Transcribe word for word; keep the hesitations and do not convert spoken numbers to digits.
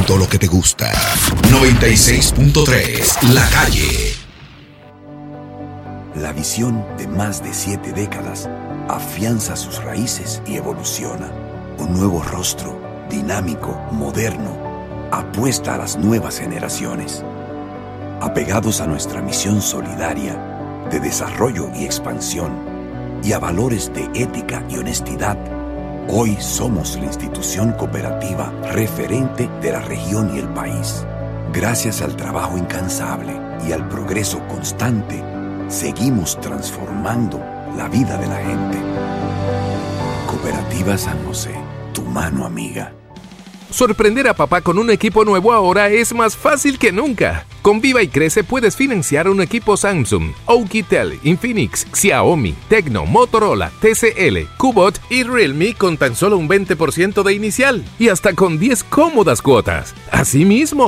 Haciendo lo que te gusta. noventa y seis punto tres La Calle. La visión de más de siete décadas afianza sus raíces y evoluciona. Un nuevo rostro, dinámico, moderno, apuesta a las nuevas generaciones. Apegados a nuestra misión solidaria de desarrollo y expansión y a valores de ética y honestidad, hoy somos la institución cooperativa referente de la región y el país. Gracias al trabajo incansable y al progreso constante, seguimos transformando la vida de la gente. Cooperativa San José, tu mano amiga. Sorprender a papá con un equipo nuevo ahora es más fácil que nunca. Con Viva y Crece puedes financiar un equipo Samsung, Oukitel, Infinix, Xiaomi, Tecno, Motorola, T C L, Kubot y Realme con tan solo un veinte por ciento de inicial y hasta con diez cómodas cuotas. Asimismo,